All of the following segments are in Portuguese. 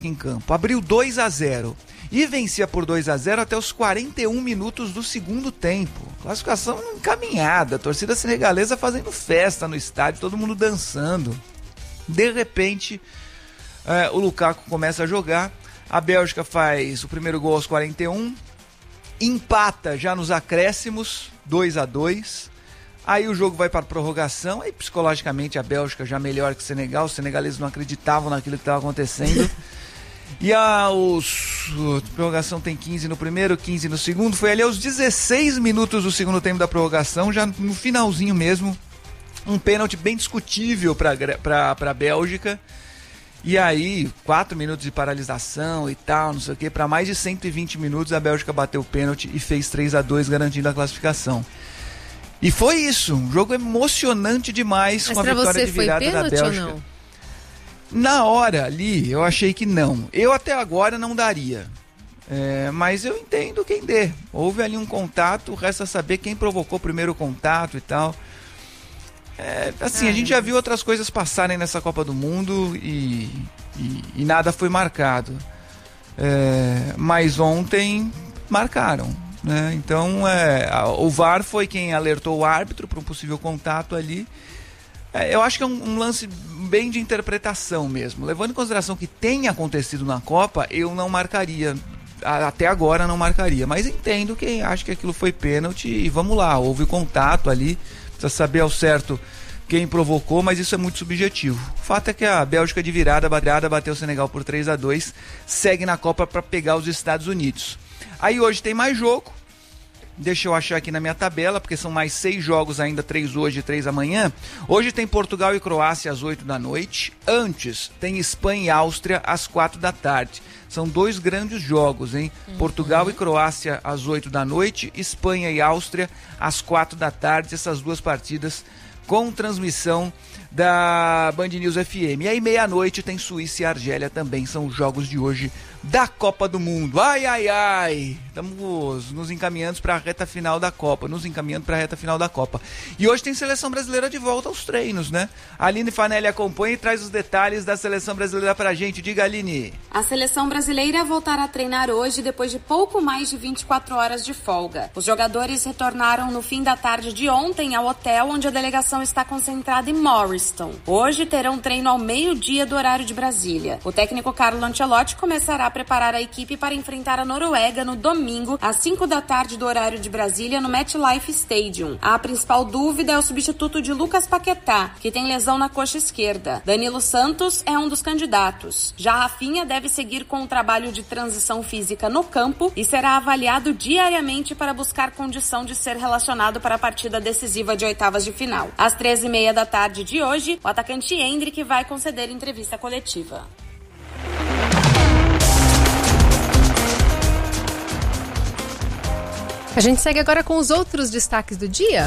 em campo. Abriu 2-0 e vencia por 2-0 até os 41 minutos do segundo tempo. Classificação encaminhada, a torcida senegalesa fazendo festa no estádio, todo mundo dançando. De repente, o Lukaku começa a jogar, a Bélgica faz o primeiro gol aos 41, empata já nos acréscimos, 2-2. Aí o jogo vai para a prorrogação, aí psicologicamente a Bélgica já melhor que o Senegal, os senegaleses não acreditavam naquilo que estava acontecendo. E a prorrogação tem 15 no primeiro, 15 no segundo, foi ali aos 16 minutos do segundo tempo da prorrogação, já no finalzinho mesmo, um pênalti bem discutível para a Bélgica. E aí, 4 minutos de paralisação e tal, não sei o que, para mais de 120 minutos a Bélgica bateu o pênalti e fez 3-2, garantindo a classificação. E foi isso, um jogo emocionante demais. Mas com a vitória de virada da Bélgica. Ou não? Na hora ali, eu achei que não. Eu até agora não daria. Mas eu entendo quem dê. Houve ali um contato, resta saber quem provocou o primeiro contato e tal. A gente já viu outras coisas passarem nessa Copa do Mundo e nada foi marcado. Mas ontem marcaram. Né? Então o VAR foi quem alertou o árbitro para um possível contato ali. Eu acho que é um lance bem de interpretação mesmo. Levando em consideração que tem acontecido na Copa, eu não marcaria. Até agora não marcaria. Mas entendo quem acha que aquilo foi pênalti e vamos lá, houve contato ali. Precisa saber ao certo quem provocou, mas isso é muito subjetivo. O fato é que a Bélgica de virada bateu o Senegal por 3-2, segue na Copa para pegar os Estados Unidos. Aí hoje tem mais jogo, deixa eu achar aqui na minha tabela, porque são mais 6 jogos ainda, 3 hoje e 3 amanhã. Hoje tem Portugal e Croácia às 8 da noite, antes tem Espanha e Áustria às 4 da tarde. São 2 grandes jogos, hein? Portugal e Croácia às 8 da noite, Espanha e Áustria às 4 da tarde, essas 2 partidas com transmissão da Band News FM. E aí meia-noite tem Suíça e Argélia também, são os jogos de hoje da Copa do Mundo. Ai, ai, ai, estamos nos encaminhando para a reta final da Copa, E hoje tem Seleção Brasileira de volta aos treinos, né? A Aline Fanelli acompanha e traz os detalhes da Seleção Brasileira pra gente. Diga, Aline. A Seleção Brasileira voltará a treinar hoje depois de pouco mais de 24 horas de folga. Os jogadores retornaram no fim da tarde de ontem ao hotel onde a delegação está concentrada em Morriston. Hoje terão treino ao meio-dia do horário de Brasília. O técnico Carlo Ancelotti começará a preparar a equipe para enfrentar a Noruega no domingo, às 5 da tarde do horário de Brasília, no MetLife Stadium. A principal dúvida é o substituto de Lucas Paquetá, que tem lesão na coxa esquerda. Danilo Santos é um dos candidatos. Já Rafinha deve seguir com o trabalho de transição física no campo e será avaliado diariamente para buscar condição de ser relacionado para a partida decisiva de oitavas de final. Às 13h30 da tarde de hoje, o atacante Endrick vai conceder entrevista coletiva. A gente segue agora com os outros destaques do dia.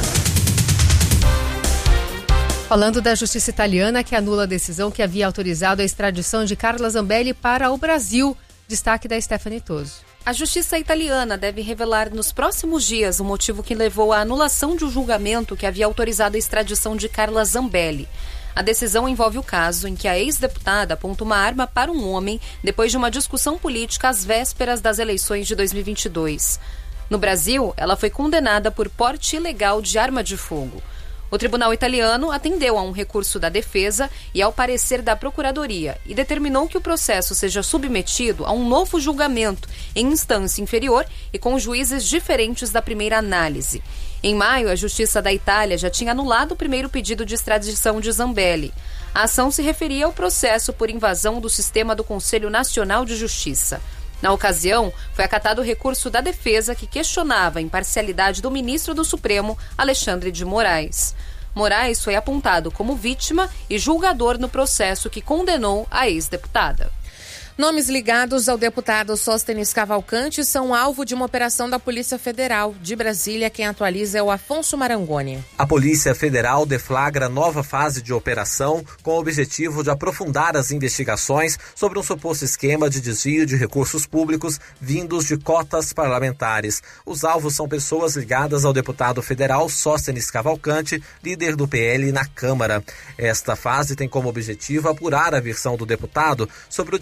Falando da justiça italiana que anula a decisão que havia autorizado a extradição de Carla Zambelli para o Brasil. Destaque da Stephanie Toso. A justiça italiana deve revelar nos próximos dias o motivo que levou à anulação de um julgamento que havia autorizado a extradição de Carla Zambelli. A decisão envolve o caso em que a ex-deputada aponta uma arma para um homem depois de uma discussão política às vésperas das eleições de 2022. No Brasil, ela foi condenada por porte ilegal de arma de fogo. O tribunal italiano atendeu a um recurso da defesa e ao parecer da Procuradoria e determinou que o processo seja submetido a um novo julgamento em instância inferior e com juízes diferentes da primeira análise. Em maio, a Justiça da Itália já tinha anulado o primeiro pedido de extradição de Zambelli. A ação se referia ao processo por invasão do sistema do Conselho Nacional de Justiça. Na ocasião, foi acatado o recurso da defesa que questionava a imparcialidade do ministro do Supremo, Alexandre de Moraes. Moraes foi apontado como vítima e julgador no processo que condenou a ex-deputada. Nomes ligados ao deputado Sóstenes Cavalcante são alvo de uma operação da Polícia Federal. De Brasília, quem atualiza é o Afonso Marangoni. A Polícia Federal deflagra nova fase de operação com o objetivo de aprofundar as investigações sobre um suposto esquema de desvio de recursos públicos vindos de cotas parlamentares. Os alvos são pessoas ligadas ao deputado federal Sóstenes Cavalcante, líder do PL na Câmara. Esta fase tem como objetivo apurar a versão do deputado sobre o dinheiro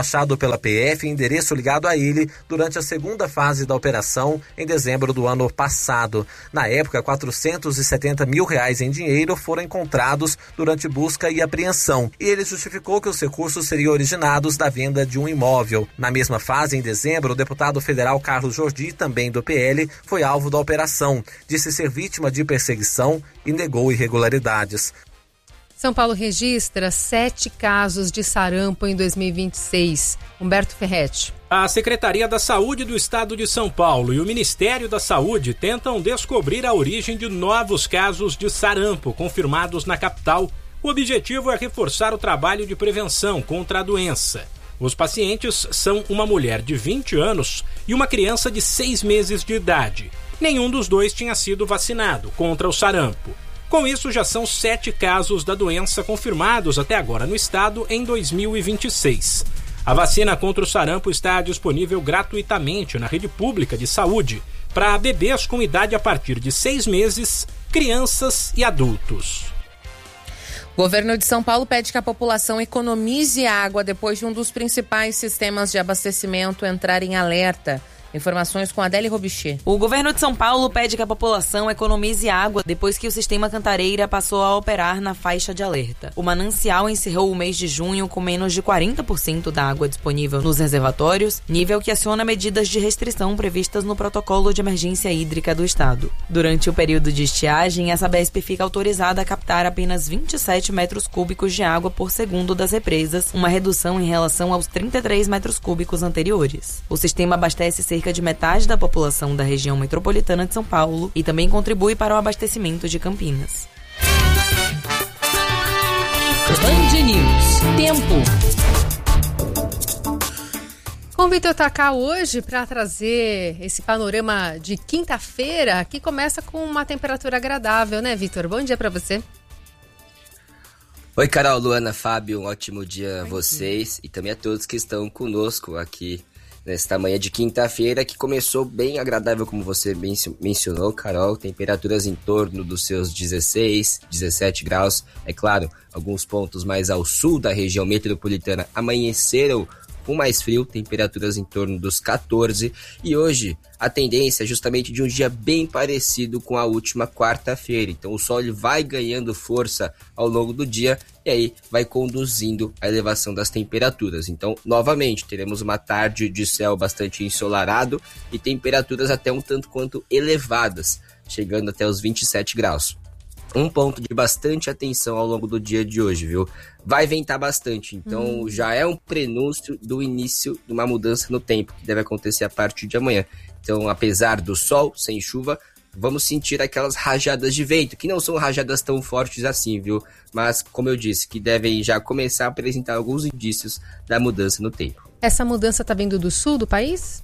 achado pela PF em endereço ligado a ele durante a segunda fase da operação em dezembro do ano passado. Na época, R$470 mil em dinheiro foram encontrados durante busca e apreensão. E ele justificou que os recursos seriam originados da venda de um imóvel. Na mesma fase, em dezembro, o deputado federal Carlos Jordi, também do PL, foi alvo da operação. Disse ser vítima de perseguição e negou irregularidades. São Paulo registra 7 casos de sarampo em 2026. Humberto Ferretti. A Secretaria da Saúde do Estado de São Paulo e o Ministério da Saúde tentam descobrir a origem de novos casos de sarampo confirmados na capital. O objetivo é reforçar o trabalho de prevenção contra a doença. Os pacientes são uma mulher de 20 anos e uma criança de 6 meses de idade. Nenhum dos dois tinha sido vacinado contra o sarampo. Com isso, já são 7 casos da doença confirmados até agora no estado em 2026. A vacina contra o sarampo está disponível gratuitamente na rede pública de saúde para bebês com idade a partir de 6 meses, crianças e adultos. O governo de São Paulo pede que a população economize água depois de um dos principais sistemas de abastecimento entrar em alerta. Informações com Adélia Robichê. O governo de São Paulo pede que a população economize água depois que o sistema Cantareira passou a operar na faixa de alerta. O manancial encerrou o mês de junho com menos de 40% da água disponível nos reservatórios, nível que aciona medidas de restrição previstas no protocolo de emergência hídrica do estado. Durante o período de estiagem, a Sabesp fica autorizada a captar apenas 27 metros cúbicos de água por segundo das represas, uma redução em relação aos 33 metros cúbicos anteriores. O sistema abastece cerca de metade da população da região metropolitana de São Paulo e também contribui para o abastecimento de Campinas. Band News. Tempo. Com o Vitor Taká hoje para trazer esse panorama de quinta-feira, que começa com uma temperatura agradável, né, Vitor? Bom dia para você. Oi, Carol, Luana, Fábio, um ótimo dia a vocês e também a todos que estão conosco aqui nesta manhã de quinta-feira, que começou bem agradável, como você mencionou, Carol, temperaturas em torno dos seus 16, 17 graus. É claro, alguns pontos mais ao sul da região metropolitana amanheceram com mais frio, temperaturas em torno dos 14, e hoje a tendência é justamente de um dia bem parecido com a última quarta-feira. Então o sol vai ganhando força ao longo do dia e aí vai conduzindo a elevação das temperaturas. Então, novamente, teremos uma tarde de céu bastante ensolarado e temperaturas até um tanto quanto elevadas, chegando até os 27 graus. Um ponto de bastante atenção ao longo do dia de hoje, viu? Vai ventar bastante, então já é um prenúncio do início de uma mudança no tempo, que deve acontecer a partir de amanhã. Então, apesar do sol, sem chuva, vamos sentir aquelas rajadas de vento, que não são rajadas tão fortes assim, viu? Mas, como eu disse, que devem já começar a apresentar alguns indícios da mudança no tempo. Essa mudança está vindo do sul do país?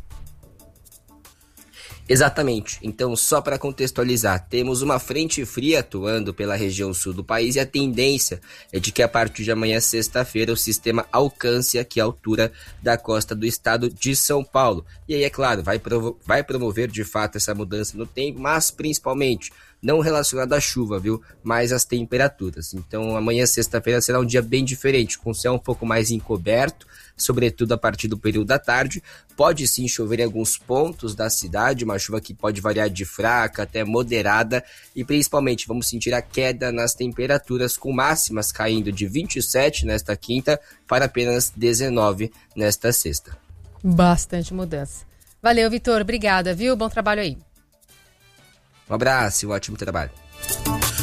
Exatamente. Então, só para contextualizar, temos uma frente fria atuando pela região sul do país e a tendência é de que a partir de amanhã, sexta-feira, o sistema alcance aqui a altura da costa do estado de São Paulo. E aí, é claro, vai promover de fato essa mudança no tempo, mas principalmente não relacionado à chuva, viu? Mas às temperaturas. Então, amanhã, sexta-feira, será um dia bem diferente, com o céu um pouco mais encoberto, sobretudo a partir do período da tarde. Pode sim chover em alguns pontos da cidade, uma chuva que pode variar de fraca até moderada, e principalmente vamos sentir a queda nas temperaturas, com máximas caindo de 27 nesta quinta para apenas 19 nesta sexta. Bastante mudança. Valeu, Vitor. Obrigada, viu? Bom trabalho aí. Um abraço e um ótimo trabalho.